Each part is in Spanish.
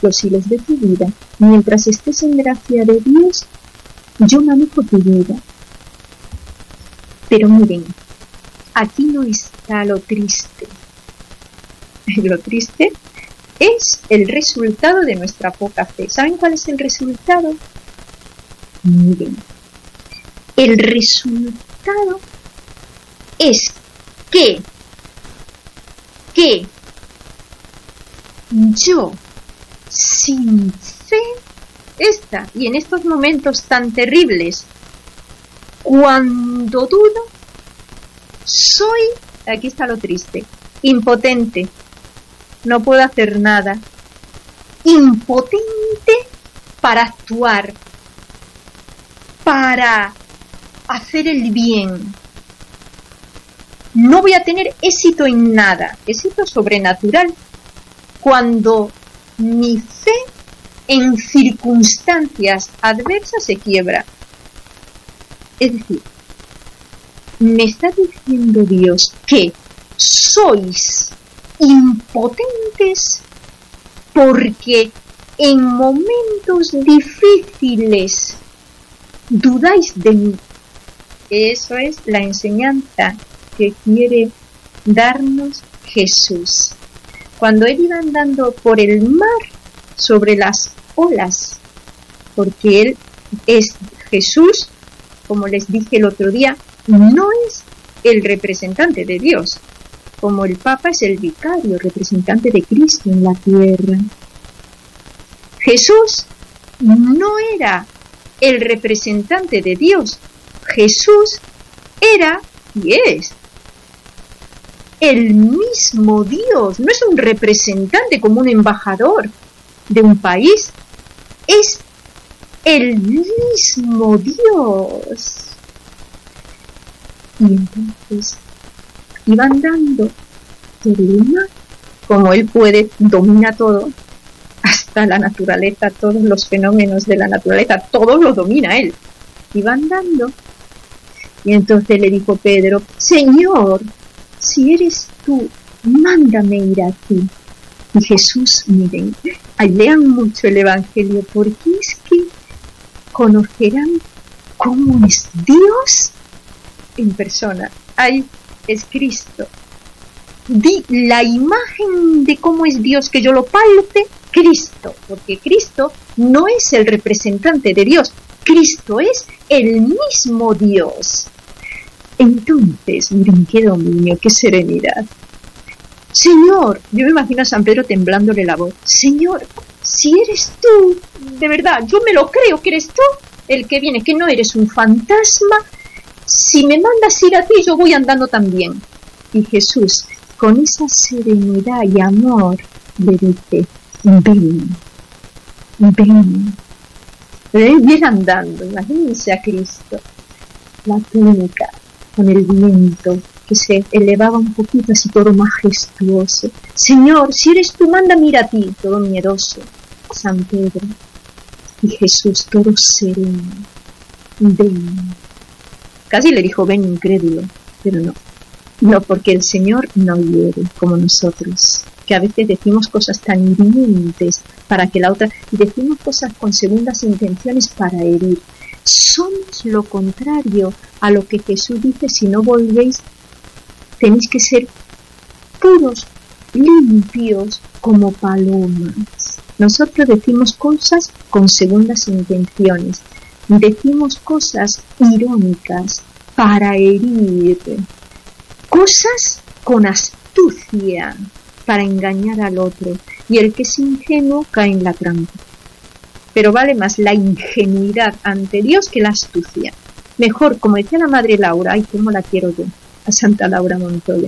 los hilos de tu vida. Mientras estés en gracia de Dios, yo manejo tu vida. Pero miren, aquí no está lo triste. Lo triste es el resultado de nuestra poca fe. ¿Saben cuál es el resultado? Miren, el resultado es que yo, sin fe, y en estos momentos tan terribles, cuando dudo, soy, aquí está lo triste, impotente, no puedo hacer nada, impotente para actuar, para hacer el bien. No voy a tener éxito en nada, éxito sobrenatural, cuando mi fe en circunstancias adversas se quiebra. Es decir, me está diciendo Dios que sois impotentes porque en momentos difíciles dudáis de mí. Eso es la enseñanza que quiere darnos Jesús. Cuando Él iba andando por el mar sobre las olas, porque Él es Jesús, como les dije el otro día, no es el representante de Dios, como el Papa es el vicario, representante de Cristo en la tierra. Jesús no era el representante de Dios, Jesús era y es el mismo Dios, no es un representante como un embajador de un país, es el mismo Dios. Y entonces iba andando por el mar, como Él puede, domina todo, hasta la naturaleza, todos los fenómenos de la naturaleza, todos los domina Él. Iba andando, y entonces le dijo Pedro: Señor, si eres tú, mándame ir a ti. Y Jesús, miren, lean mucho el Evangelio, porque es que conocerán cómo es Dios en persona. Ahí es Cristo. Di la imagen de cómo es Dios, que yo lo palpe, Cristo, porque Cristo no es el representante de Dios, Cristo es el mismo Dios. Entonces, miren qué dominio, qué serenidad. Señor, yo me imagino a San Pedro temblándole la voz. Señor, si eres tú, de verdad, yo me lo creo que eres tú el que viene, que no eres un fantasma. Si me mandas ir a ti, yo voy andando también. Y Jesús, con esa serenidad y amor, le dice: ven, ven. Viene andando, imagínense a Cristo, la túnica con el viento que se elevaba un poquito, así todo majestuoso. Señor, si eres tú, mándame ir a ti, todo miedoso. San Pedro. Y Jesús, todo sereno. Ven. Casi le dijo ven, incrédulo, pero no. No, porque el Señor no hiere como nosotros, que a veces decimos cosas tan hirientes para que la otra, y decimos cosas con segundas intenciones para herir. Somos lo contrario a lo que Jesús dice: si no volvéis, tenéis que ser puros, limpios como palomas. Nosotros decimos cosas con segundas intenciones, decimos cosas irónicas para herir, cosas con astucia para engañar al otro, y el que es ingenuo cae en la trampa. Pero vale más la ingenuidad ante Dios que la astucia. Mejor, como decía la madre Laura, ay, cómo la quiero yo, a Santa Laura Montoya,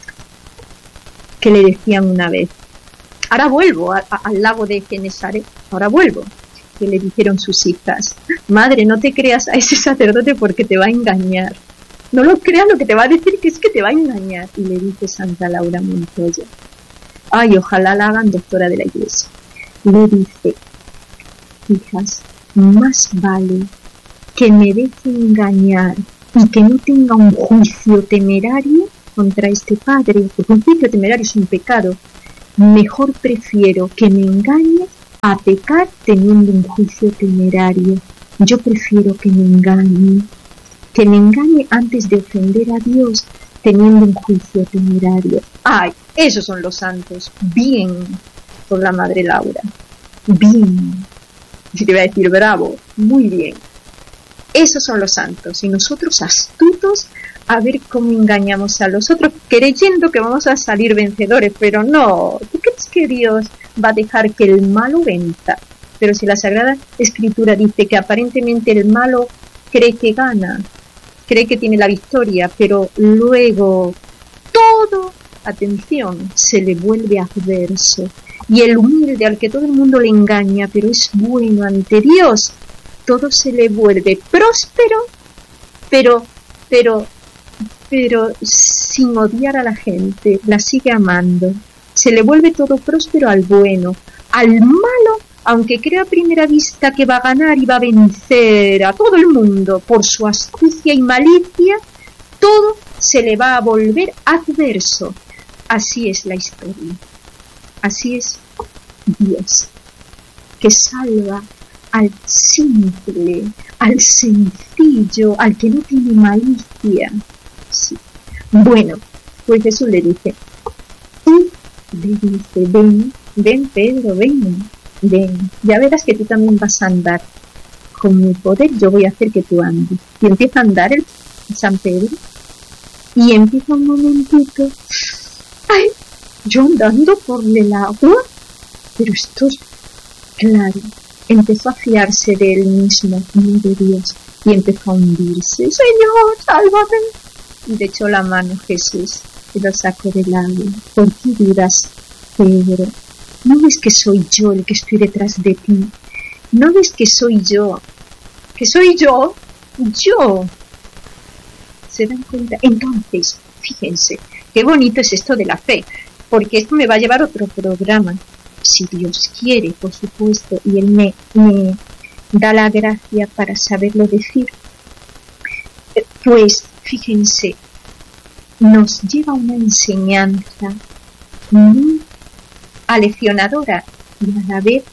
que le decían una vez: ahora vuelvo al lago de Genesaret, ahora vuelvo. Que le dijeron sus hijas: madre, no te creas a ese sacerdote porque te va a engañar. No lo creas, lo que te va a decir que es que te va a engañar. Y le dice Santa Laura Montoya, ay, ojalá la hagan doctora de la Iglesia. Le dice: hijas, más vale que me deje engañar y que no tenga un juicio temerario contra este padre, porque un juicio temerario es un pecado. Mejor prefiero que me engañe a pecar teniendo un juicio temerario. Yo prefiero que me engañe antes de ofender a Dios teniendo un juicio temerario. ¡Ay! Esos son los santos. Bien por la Madre Laura. Bien. Si te voy a decir bravo, muy bien. Esos son los santos. Y nosotros astutos a ver cómo engañamos a los otros, creyendo que vamos a salir vencedores. Pero no. ¿Tú crees que Dios va a dejar que el malo venza? Pero si la Sagrada Escritura dice que aparentemente el malo cree que gana, cree que tiene la victoria, pero luego todo, atención, se le vuelve adverso. Y el humilde, al que todo el mundo le engaña, pero es bueno ante Dios, todo se le vuelve próspero, pero sin odiar a la gente, la sigue amando. Se le vuelve todo próspero al bueno. Al malo, aunque crea a primera vista que va a ganar y va a vencer a todo el mundo por su astucia y malicia, todo se le va a volver adverso. Así es la historia. Así es Dios, que salva al simple, al sencillo, al que no tiene malicia. Sí. Bueno, pues Jesús le dice, ven Pedro, ven, ya verás que tú también vas a andar. Con mi poder yo voy a hacer que tú andes. Y empieza a andar el San Pedro, y empieza un momentito, ¡ay! Yo andando por el agua, pero esto es claro, empezó a fiarse de él mismo, no de Dios, y empezó a hundirse. Señor, sálvame. Y le echó la mano Jesús y lo sacó del agua. ¿Por qué dudas, Pedro? ¿No ves que soy yo el que estoy detrás de ti? ¿No ves que soy yo? ¿Que soy yo? ¡Yo! ¿Se dan cuenta? Entonces, fíjense, qué bonito es esto de la fe, porque esto me va a llevar a otro programa, si Dios quiere, por supuesto, y Él me da la gracia para saberlo decir. Pues, fíjense, nos lleva una enseñanza muy aleccionadora y a la vez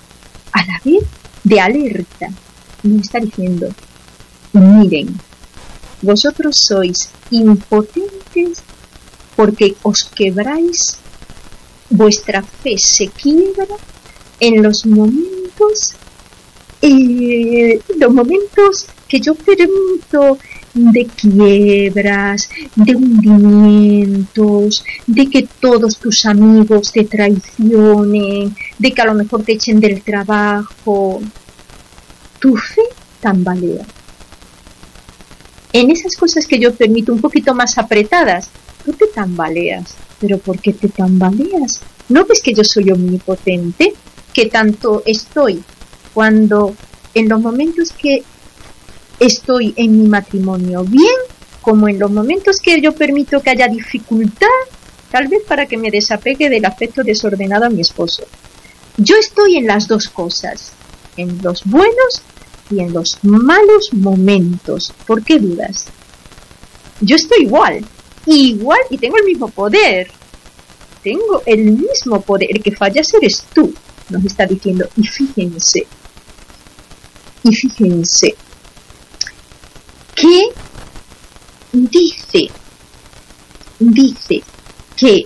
de alerta. Nos está diciendo, miren, vosotros sois impotentes porque os quebráis, vuestra fe se quiebra en los momentos que yo permito de quiebras, de hundimientos, de que todos tus amigos te traicionen, de que a lo mejor te echen del trabajo. Tu fe tambalea. En esas cosas que yo permito un poquito más apretadas, tú te tambaleas. ¿Pero por qué te tambaleas? ¿No ves que yo soy omnipotente? Que tanto estoy cuando en los momentos que estoy en mi matrimonio bien, como en los momentos que yo permito que haya dificultad, tal vez para que me desapegue del afecto desordenado a mi esposo. Yo estoy en las dos cosas, en los buenos y en los malos momentos. ¿Por qué dudas? Yo estoy igual y tengo el mismo poder. Tengo el mismo poder. El que fallas eres tú, nos está diciendo. Y fíjense que dice que,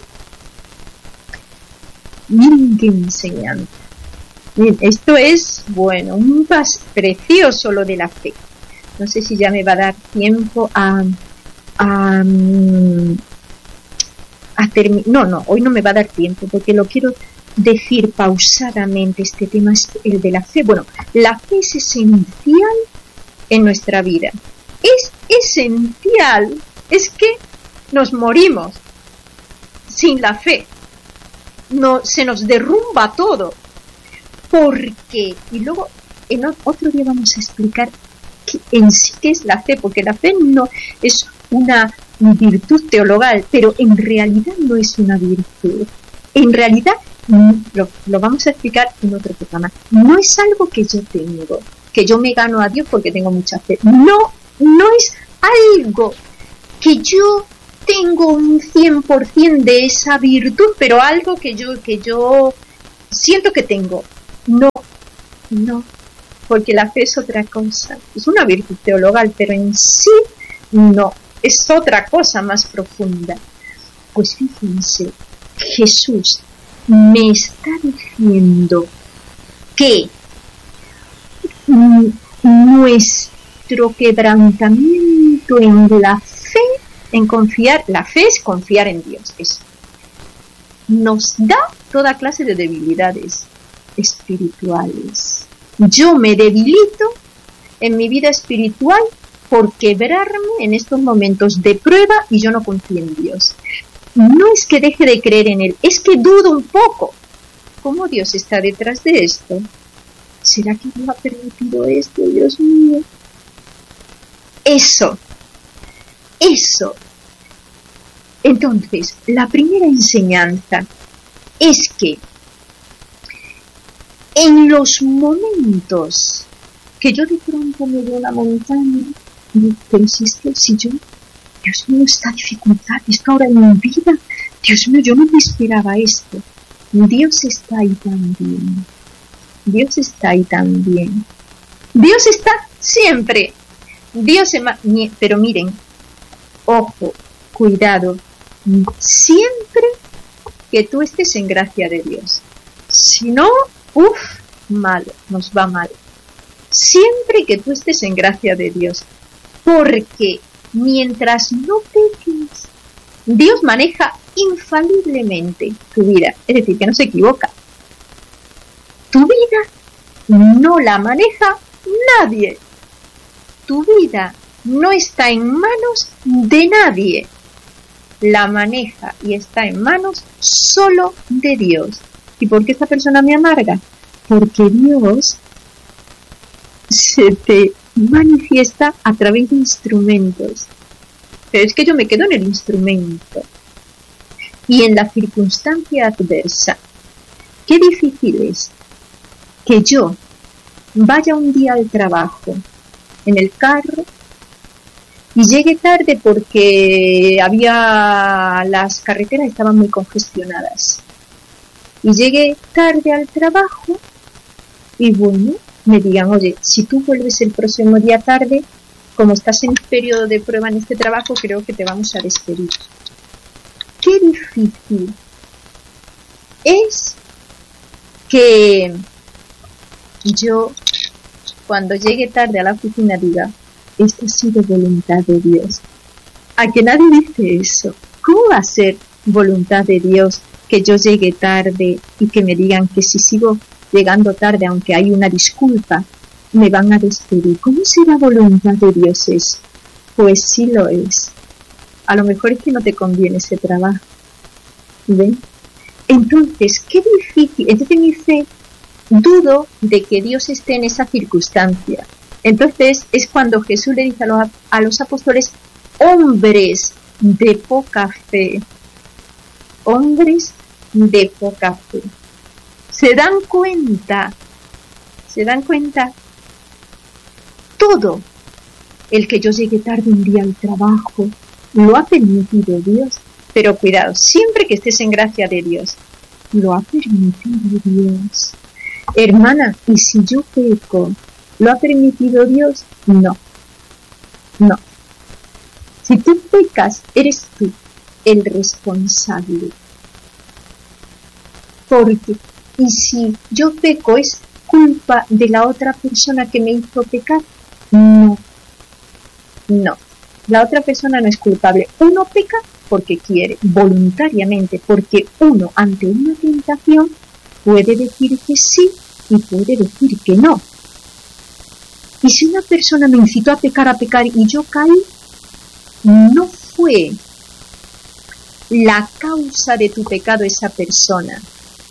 miren qué enseñanza. Miren, esto es, bueno, un precioso lo de la fe. No sé si ya me va a dar tiempo a terminar. No, hoy no me va a dar tiempo porque lo quiero decir pausadamente. Este tema es el de la fe. Bueno, la fe es esencial en nuestra vida. Es esencial. Es que nos morimos sin la fe. No, se nos derrumba todo. Porque, y luego en otro día vamos a explicar en sí qué es la fe, porque la fe no es una virtud teologal, pero en realidad no es una virtud. En realidad, lo vamos a explicar en otro programa, no es algo que yo tengo, que yo me gano a Dios porque tengo mucha fe. No es algo que yo tengo un 100% de esa virtud, pero algo que yo siento que tengo. No, porque la fe es otra cosa. Es una virtud teologal, pero en sí no. Es otra cosa más profunda. Pues fíjense, Jesús me está diciendo que nuestro quebrantamiento en la fe, en confiar, la fe es confiar en Dios, eso. Nos da toda clase de debilidades espirituales. Yo me debilito en mi vida espiritual por quebrarme en estos momentos de prueba y yo no confío en Dios. No es que deje de creer en Él, es que dudo un poco. ¿Cómo Dios está detrás de esto? ¿Será que Dios ha permitido esto, Dios mío? Eso. Entonces, la primera enseñanza es que en los momentos que yo de pronto me veo una montaña, pero si yo, Dios mío, esta dificultad, esto ahora en mi vida, Dios mío, yo no me esperaba esto. Dios está ahí también. Dios está ahí también. Dios está siempre. Pero miren, ojo, cuidado, siempre que tú estés en gracia de Dios. Si no, malo, nos va mal. Siempre que tú estés en gracia de Dios. Porque mientras no peques, Dios maneja infaliblemente tu vida. Es decir, que no se equivoca. Tu vida no la maneja nadie. Tu vida no está en manos de nadie. La maneja y está en manos solo de Dios. ¿Y por qué esta persona me amarga? Porque Dios se te manifiesta a través de instrumentos. Pero es que yo me quedo en el instrumento. Y en la circunstancia adversa, qué difícil es que yo vaya un día al trabajo en el carro y llegue tarde porque las carreteras estaban muy congestionadas. Y llegué tarde al trabajo y bueno, me digan, oye, si tú vuelves el próximo día tarde, como estás en periodo de prueba en este trabajo, creo que te vamos a despedir. Qué difícil es que yo, cuando llegue tarde a la oficina, diga, esto ha sido voluntad de Dios. A que nadie dice eso. ¿Cómo va a ser voluntad de Dios que yo llegue tarde y que me digan que si sigo llegando tarde, aunque hay una disculpa, me van a despedir? ¿Cómo será voluntad de Dios eso? Pues sí lo es. A lo mejor es que no te conviene ese trabajo. ¿Ven? Entonces, qué difícil. Entonces mi fe, dudo de que Dios esté en esa circunstancia. Entonces es cuando Jesús le dice a los apóstoles, hombres de poca fe. Hombres de poca fe. ¿Se dan cuenta? Todo el que yo llegue tarde un día al trabajo lo ha permitido Dios. Pero cuidado, siempre que estés en gracia de Dios, lo ha permitido Dios. Hermana, ¿y si yo peco, lo ha permitido Dios? No. Si tú pecas, eres tú el responsable. Porque, y si yo peco, ¿es culpa de la otra persona que me hizo pecar? No. La otra persona no es culpable. Uno peca porque quiere, voluntariamente, porque uno ante una tentación puede decir que sí y puede decir que no. Y si una persona me incitó a pecar y yo caí, no fue la causa de tu pecado esa persona.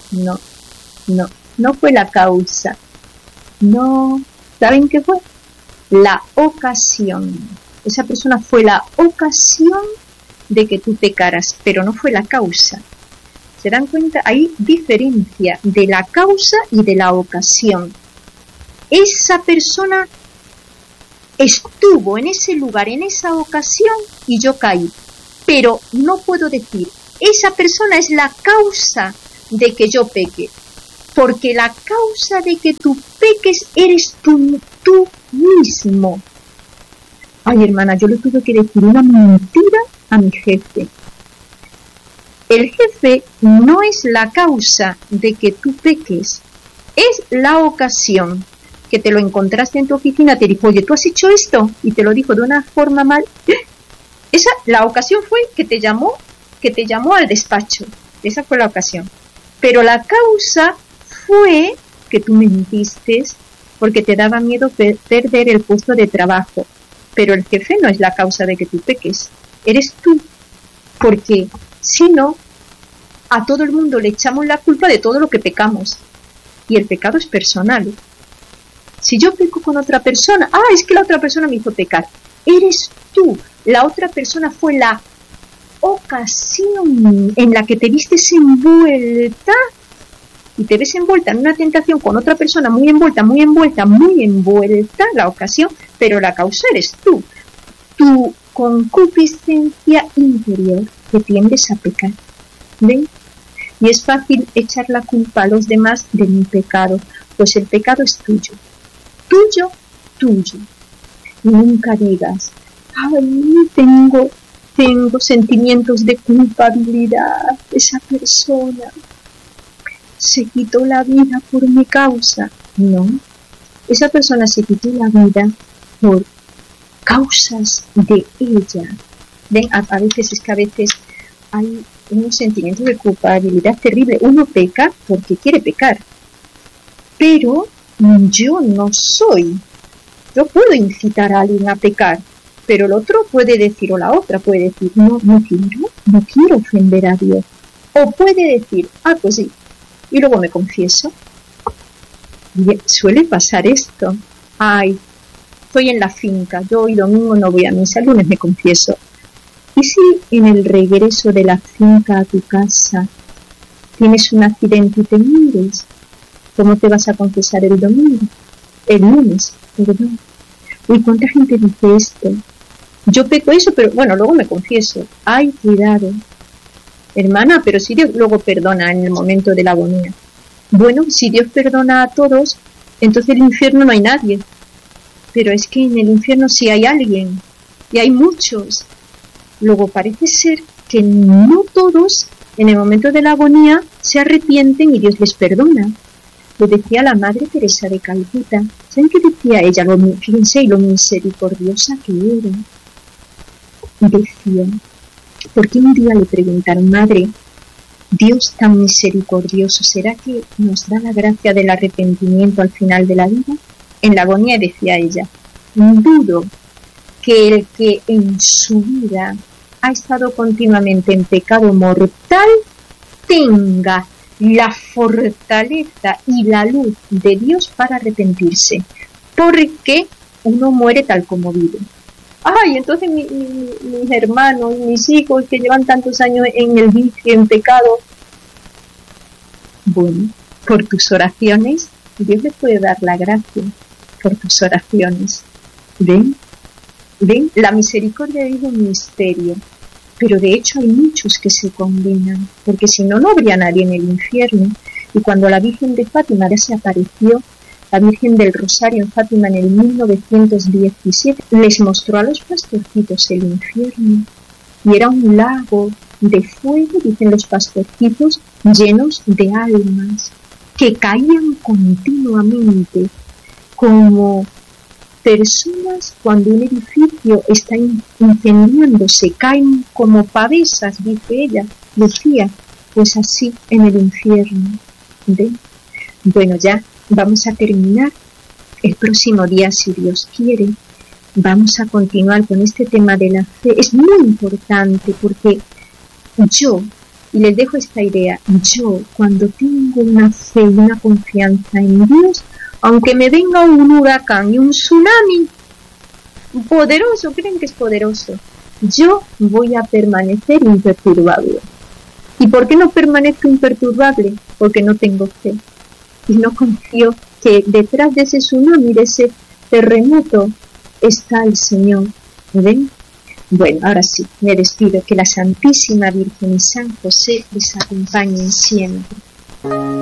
No fue la causa. No, ¿saben qué fue? La ocasión. Esa persona fue la ocasión de que tú pecaras, pero no fue la causa. ¿Se dan cuenta? Hay diferencia de la causa y de la ocasión. Esa persona estuvo en ese lugar, en esa ocasión, y yo caí. Pero no puedo decir, esa persona es la causa de que yo peque. porque la causa de que tú peques eres tú mismo. Ay, hermana, yo le tuve que decir una mentira a mi jefe. El jefe no es la causa de que tú peques, es la ocasión. Que te lo encontraste en tu oficina, te dijo, oye, ¿tú has hecho esto? Y te lo dijo de una forma mal. La ocasión fue que te llamó al despacho. Esa fue la ocasión. Pero la causa fue que tú mentiste porque te daba miedo perder el puesto de trabajo. Pero el jefe no es la causa de que tú peques, eres tú. Porque si no, a todo el mundo le echamos la culpa de todo lo que pecamos. Y el pecado es personal. Si yo peco con otra persona, es que la otra persona me hizo pecar. Eres tú. La otra persona fue la ocasión en la que te vistes envuelta y te ves envuelta en una tentación con otra persona muy envuelta, la ocasión, pero la causa eres tú. Tu concupiscencia interior que tiendes a pecar. ¿Ven? Y es fácil echar la culpa a los demás de mi pecado, pues el pecado es tuyo. Tuyo. Y nunca digas, tengo sentimientos de culpabilidad. Esa persona se quitó la vida por mi causa. No, esa persona se quitó la vida por causas de ella. Ven, a veces hay unos sentimientos de culpabilidad terrible. Uno peca porque quiere pecar, pero yo no soy. Yo puedo incitar a alguien a pecar, pero el otro puede decir, o la otra puede decir, no quiero ofender a Dios. O puede decir, pues sí, y luego me confieso. Y suele pasar esto. Estoy en la finca, yo hoy domingo no voy a misa, el lunes me confieso. ¿Y si en el regreso de la finca a tu casa tienes un accidente y te mueres? ¿Cómo te vas a confesar el domingo? El lunes, perdón. ¿Y cuánta gente dice esto? Yo peco eso, pero bueno, luego me confieso. Cuidado. Hermana, pero si Dios luego perdona en el momento de la agonía. Bueno, si Dios perdona a todos, entonces en el infierno no hay nadie. Pero es que en el infierno sí hay alguien. Y hay muchos. Luego parece ser que no todos en el momento de la agonía se arrepienten y Dios les perdona. Lo decía la Madre Teresa de Calcuta. ¿Saben qué decía ella? Fíjense lo misericordiosa que era. Decía, porque un día le preguntaron, Madre, Dios tan misericordioso, ¿será que nos da la gracia del arrepentimiento al final de la vida? En la agonía decía ella, dudo que el que en su vida ha estado continuamente en pecado mortal tenga la fortaleza y la luz de Dios para arrepentirse, porque uno muere tal como vive. Entonces mis hermanos, mis hijos que llevan tantos años en el vicio, en pecado, bueno, por tus oraciones Dios les puede dar la gracia, por tus oraciones. ¿Ven? La misericordia es un misterio. Pero de hecho hay muchos que se condenan, porque si no, no habría nadie en el infierno. Y cuando la Virgen de Fátima ya se apareció, la Virgen del Rosario en Fátima en el 1917, les mostró a los pastorcitos el infierno. Y era un lago de fuego, dicen los pastorcitos, llenos de almas, que caían continuamente, como personas cuando un edificio está incendiándose, caen como pavesas, dice ella, decía, pues así en el infierno. ¿Ven? Bueno, ya vamos a terminar. El próximo día, si Dios quiere, vamos a continuar con este tema de la fe. Es muy importante porque y les dejo esta idea, cuando tengo una fe y una confianza en Dios, aunque me venga un huracán y un tsunami poderoso, creen que es poderoso, yo voy a permanecer imperturbable. ¿Y por qué no permanezco imperturbable? Porque no tengo fe. Y no confío que detrás de ese tsunami, de ese terremoto, está el Señor. ¿Ven? Bueno, ahora sí, me despido. Que la Santísima Virgen y San José les acompañen siempre.